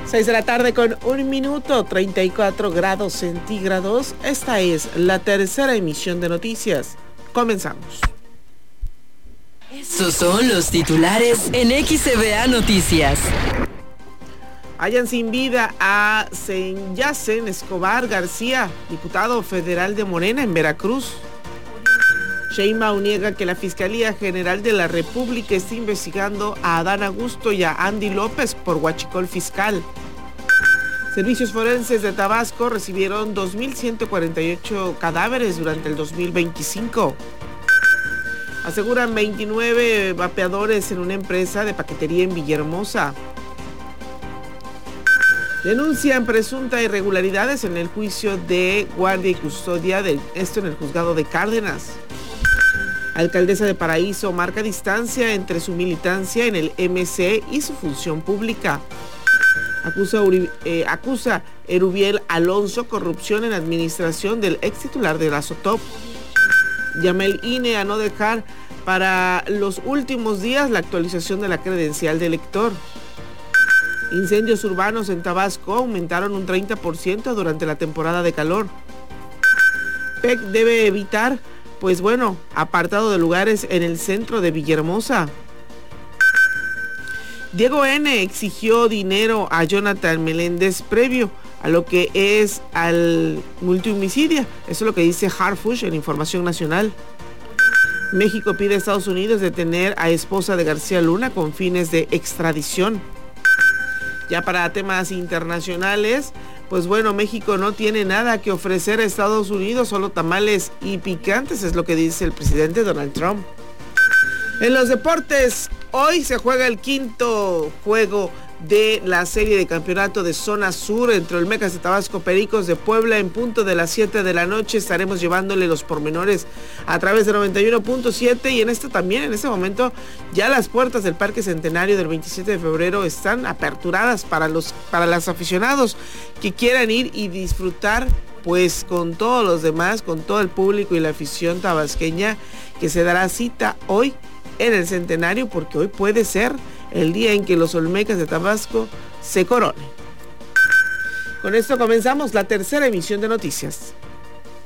6 de la tarde con 1 minuto, 34 grados centígrados. Esta es la tercera emisión de noticias. Comenzamos. Estos son los titulares en XCBA Noticias. Hallan sin vida a Senyacen Escobar García, diputado federal de Morena en Veracruz. Sheinbaum niega que la Fiscalía General de la República esté investigando a Adán Augusto y a Andy López por huachicol fiscal. Servicios forenses de Tabasco recibieron 2.148 cadáveres durante el 2025. Aseguran 29 vapeadores en una empresa de paquetería en Villahermosa. Denuncian presuntas irregularidades en el juicio de guardia y custodia, esto en el juzgado de Cárdenas. Alcaldesa de Paraíso marca distancia entre su militancia en el MC y su función pública. Acusa Erubiel Alonso corrupción en administración del ex titular de la SOTOP. Llama el INE a no dejar para los últimos días la actualización de la credencial de elector. Incendios urbanos en Tabasco aumentaron un 30% durante la temporada de calor. PEC debe evitar, apartado de lugares en el centro de Villahermosa. Diego N. exigió dinero a Jonathan Meléndez previo a lo que es al multihomicidio. Eso es lo que dice Harfush en Información Nacional. México pide a Estados Unidos detener a esposa de García Luna con fines de extradición. Ya para temas internacionales, México no tiene nada que ofrecer a Estados Unidos, solo tamales y picantes, es lo que dice el presidente Donald Trump. En los deportes, hoy se juega el quinto juego de la serie de campeonato de zona sur entre Olmecas de Tabasco, Pericos de Puebla. En punto de las 7 de la noche estaremos llevándole los pormenores a través de 91.7 y en este momento ya las puertas del Parque Centenario del 27 de febrero están aperturadas para los aficionados que quieran ir y disfrutar con todos los demás, con todo el público y la afición tabasqueña que se dará cita hoy en el Centenario, porque hoy puede ser el día en que los Olmecas de Tabasco se coronen. Con esto comenzamos la tercera emisión de noticias.